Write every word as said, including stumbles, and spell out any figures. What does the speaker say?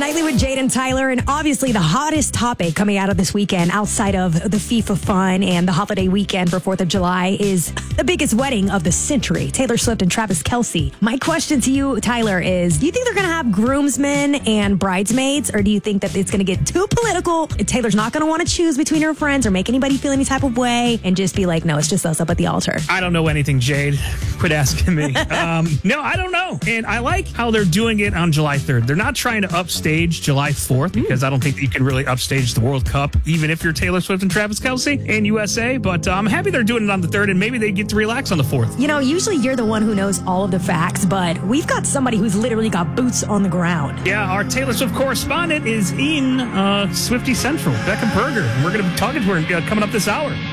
Nightly with Jade and Tyler, and obviously the hottest topic coming out of this weekend outside of the FIFA fun and the holiday weekend for fourth of July is the biggest wedding of the century, Taylor Swift and Travis Kelce. My question to you, Tyler, is do you think they're going to have groomsmen and bridesmaids, or do you think that it's going to get too political and Taylor's not going to want to choose between her friends or make anybody feel any type of way and just be like, no, it's just us up at the altar? I don't know anything, Jade. Quit asking me. um, no, I don't know. And I like how they're doing it on July third. They're not trying to upstage July fourth because I don't think that you can really upstage the World Cup, even if you're Taylor Swift and Travis Kelce and U S A. But uh, I'm happy they're doing it on the third, and maybe they get to relax on the fourth. You know, usually you're the one who knows all of the facts, but we've got somebody who's literally got boots on the ground. Yeah, our Taylor Swift correspondent is in uh, Swiftie Central, Becca Berger. And we're going to be talking to her uh, coming up this hour.